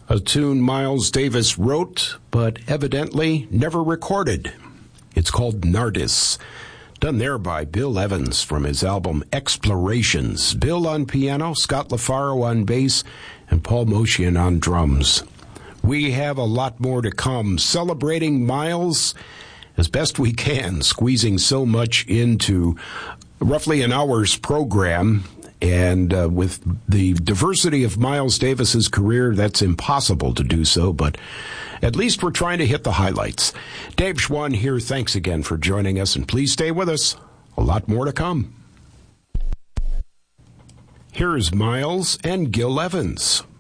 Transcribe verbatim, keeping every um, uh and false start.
A tune Miles Davis wrote, but evidently never recorded. It's called Nardis, done there by Bill Evans from his album Explorations. Bill on piano, Scott LaFaro on bass, and Paul Motian on drums. We have a lot more to come, celebrating Miles as best we can, squeezing so much into roughly an hour's program. And uh, with the diversity of Miles Davis's career, that's impossible to do so, but at least we're trying to hit the highlights. Dave Schwann here. Thanks again for joining us, and please stay with us. A lot more to come. Here's Miles and Gil Evans.